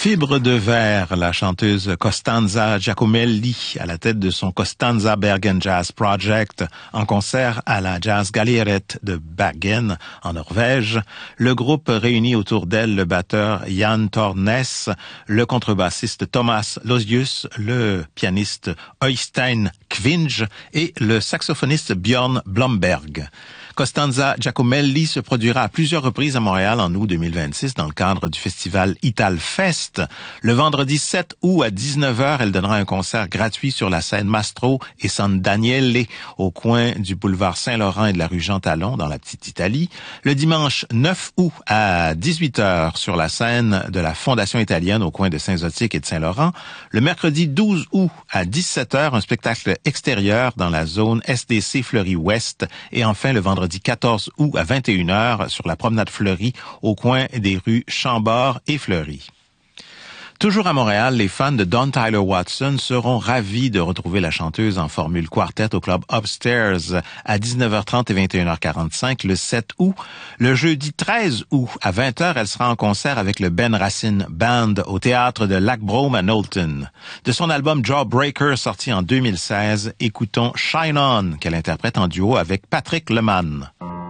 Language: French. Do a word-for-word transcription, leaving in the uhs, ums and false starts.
Fibre de verre, la chanteuse Costanza Giacomelli, à la tête de son Costanza Bergen Jazz Project, en concert à la Jazz Galleriet de Bergen, en Norvège. Le groupe réunit autour d'elle le batteur Jan Tornes, le contrebassiste Thomas Losius, le pianiste Øystein Kvinge et le saxophoniste Björn Blomberg. Costanza Giacomelli se produira à plusieurs reprises à Montréal en août deux mille vingt-six dans le cadre du festival Italfest. Le vendredi sept août à dix-neuf heures, elle donnera un concert gratuit sur la scène Mastro et San Daniele au coin du boulevard Saint-Laurent et de la rue Jean-Talon dans la Petite Italie. Le dimanche neuf août à dix-huit heures sur la scène de la Fondation italienne au coin de Saint-Zotique et de Saint-Laurent. Le mercredi douze août à dix-sept heures, un spectacle extérieur dans la zone S D C Fleury-Ouest. Et enfin, le vendredi quatorze août à vingt et une heures sur la promenade Fleury au coin des rues Chambord et Fleury. Toujours à Montréal, les fans de Dawn Tyler Watson seront ravis de retrouver la chanteuse en formule quartet au club Upstairs à dix-neuf heures trente et vingt et une heures quarante-cinq le sept août. Le jeudi treize août à vingt heures, elle sera en concert avec le Ben Racine Band au théâtre de Lac-Brome à Knowlton. De son album Jawbreaker sorti en deux mille seize, écoutons Shine On qu'elle interprète en duo avec Patrick Leman.